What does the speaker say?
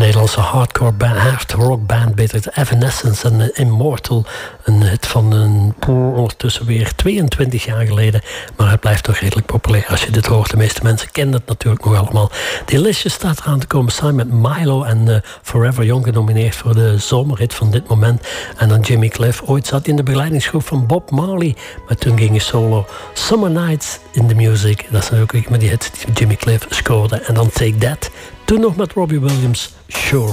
Nederlandse hardcore band, hard rock band, beter Evanescence en Immortal. Een hit van ondertussen weer 22 jaar geleden. Maar het blijft toch redelijk populair als je dit hoort. De meeste mensen kennen het natuurlijk nog allemaal. Delicious staat eraan te komen samen met Milo en Forever Young, genomineerd voor de zomerhit van dit moment. En dan Jimmy Cliff. Ooit zat hij in de begeleidingsgroep van Bob Marley, maar toen ging hij solo. Summer Nights in the Music. Dat is natuurlijk met die hit die Jimmy Cliff scoorde. En dan Take That. Toen nog met Robbie Williams, Sure.